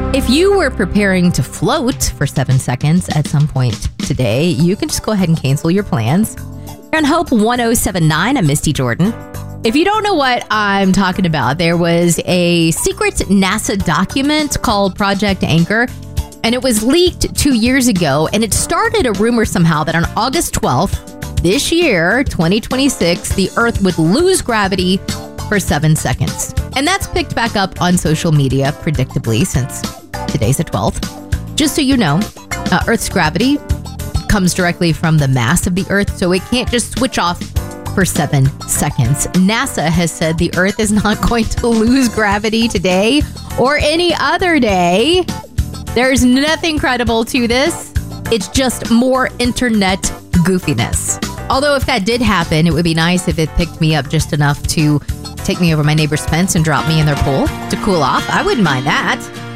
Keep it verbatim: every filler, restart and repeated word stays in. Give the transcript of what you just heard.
If you were preparing to float for seven seconds at some point today, you can just go ahead and cancel your plans. You're on Hope one oh seven point nine. I'm Misty Jordan. If you don't know what I'm talking about, there was a secret NASA document called Project Anchor, and it was leaked two years ago, and it started a rumor somehow that on August twelfth this year, twenty twenty-six, the Earth would lose gravity for seven seconds. And that's picked back up on social media, predictably, since today's the twelfth. Just so you know, uh, Earth's gravity comes directly from the mass of the Earth, so it can't just switch off for seven seconds. NASA has said the Earth is not going to lose gravity today or any other day. There's nothing credible to this. It's just more internet goofiness. Although if that did happen, it would be nice if it picked me up just enough to take me over my neighbor's fence and drop me in their pool to cool off. I wouldn't mind that.